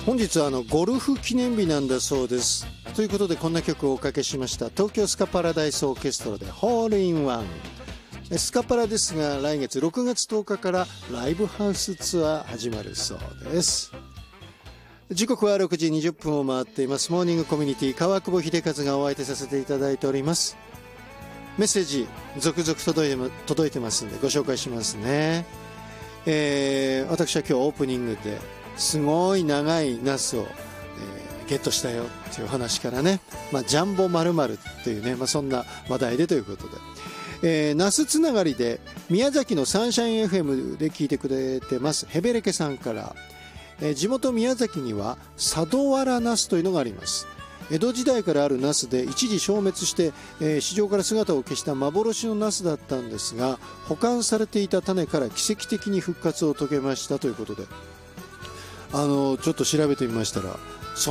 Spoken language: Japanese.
本日はゴルフ記念日なんだそうです。ということでこんな曲をおかけしました。東京スカパラダイスオーケストラでホールインワン。スカパラですが来月6月10日からライブハウスツアー始まるそうです。時刻は6時20分を回っています。モーニングコミュニティ川久保秀和がお相手させていただいております。メッセージ続々届いてますんでご紹介しますね。私は今日オープニングですごい長いナスを、ゲットしたよっていう話からね、ジャンボ〇〇というね、そんな話題でということで、ナスつながりで宮崎のサンシャイン FM で聞いてくれてますヘベレケさんから、地元宮崎には佐渡わらナスというのがあります。江戸時代からあるナスで一時消滅して、市場から姿を消した幻のナスだったんですが、保管されていた種から奇跡的に復活を遂げましたということで、ちょっと調べてみましたら